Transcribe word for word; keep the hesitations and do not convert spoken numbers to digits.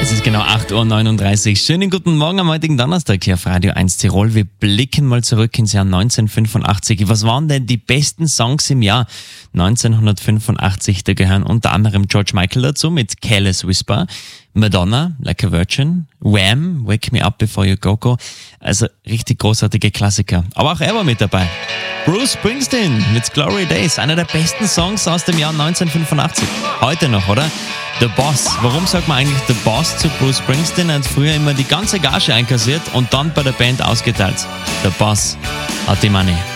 Es ist genau acht Uhr neununddreißig. Schönen guten Morgen am heutigen Donnerstag hier auf Radio eins Tirol. Wir blicken mal zurück ins Jahr neunzehnhundertfünfundachtzig. Was waren denn die besten Songs im Jahr neunzehnhundertfünfundachtzig? Da gehören unter anderem George Michael dazu mit Careless Whisper, Madonna, Like a Virgin, Wham, Wake Me Up Before You Go Go. Also richtig großartige Klassiker. Aber auch er war mit dabei. Bruce Springsteen mit Glory Days, einer der besten Songs aus dem Jahr neunzehnhundertfünfundachtzig. Heute noch, oder? The Boss. Warum sagt man eigentlich The Boss zu Bruce Springsteen? Er hat früher immer die ganze Gage einkassiert und dann bei der Band ausgeteilt. The Boss hat die Money.